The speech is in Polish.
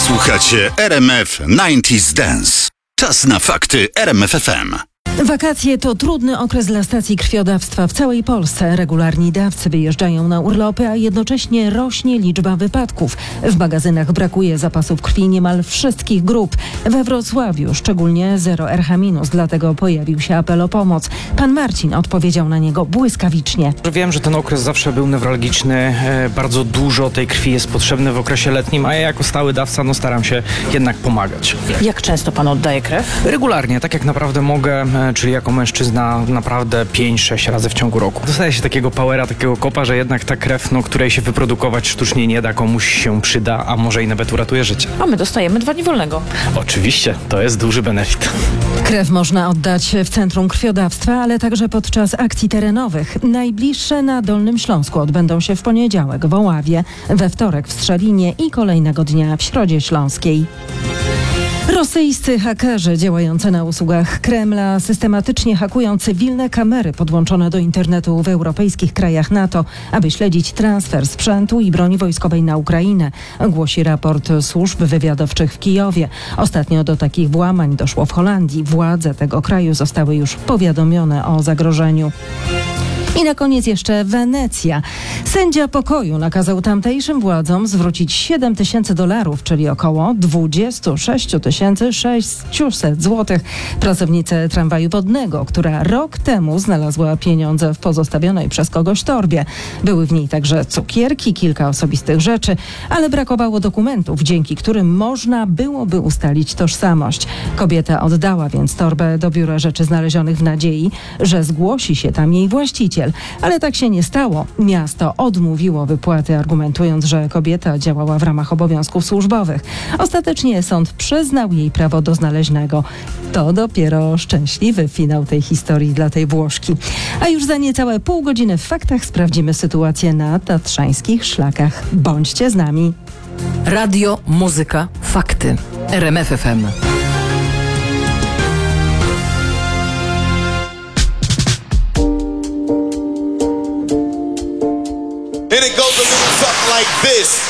Słuchacie RMF 90s Dance. Czas na fakty RMF FM. Wakacje to trudny okres dla stacji krwiodawstwa w całej Polsce. Regularni dawcy wyjeżdżają na urlopy, a jednocześnie rośnie liczba wypadków. W magazynach brakuje zapasów krwi niemal wszystkich grup. We Wrocławiu szczególnie 0RH-, dlatego pojawił się apel o pomoc. Pan Marcin odpowiedział na niego błyskawicznie. Wiem, że ten okres zawsze był newralgiczny, bardzo dużo tej krwi jest potrzebne w okresie letnim, a ja jako stały dawca staram się jednak pomagać. Jak często pan oddaje krew? Regularnie, tak jak naprawdę mogę, czyli jako mężczyzna naprawdę 5-6 razy w ciągu roku. Dostaje się takiego powera, takiego kopa, że jednak ta krew, której się wyprodukować sztucznie nie da, komuś się przyda, a może i nawet uratuje życie. A my dostajemy 2 dni wolnego. Oczywiście, to jest duży benefit. Krew można oddać w Centrum Krwiodawstwa, ale także podczas akcji terenowych. Najbliższe na Dolnym Śląsku odbędą się w poniedziałek w Oławie, we wtorek w Strzelinie i kolejnego dnia w Środzie Śląskiej. Rosyjscy hakerzy działający na usługach Kremla systematycznie hakują cywilne kamery podłączone do internetu w europejskich krajach NATO, aby śledzić transfer sprzętu i broni wojskowej na Ukrainę, głosi raport służb wywiadowczych w Kijowie. Ostatnio do takich włamań doszło w Holandii. Władze tego kraju zostały już powiadomione o zagrożeniu. I na koniec jeszcze Wenecja. Sędzia pokoju nakazał tamtejszym władzom zwrócić $7,000, czyli około 26 600 zł pracownicy tramwaju wodnego, która rok temu znalazła pieniądze w pozostawionej przez kogoś torbie. Były w niej także cukierki, kilka osobistych rzeczy, ale brakowało dokumentów, dzięki którym można byłoby ustalić tożsamość. Kobieta oddała więc torbę do biura rzeczy znalezionych w nadziei, że zgłosi się tam jej właściciel. Ale tak się nie stało. Miasto odmówiło wypłaty, argumentując, że kobieta działała w ramach obowiązków służbowych. Ostatecznie sąd przyznał jej prawo do znaleźnego. To dopiero szczęśliwy finał tej historii dla tej Włoszki. A już za niecałe pół godziny w faktach sprawdzimy sytuację na tatrzańskich szlakach. Bądźcie z nami. Radio, muzyka, fakty. RMF FM. And it goes a little something like this.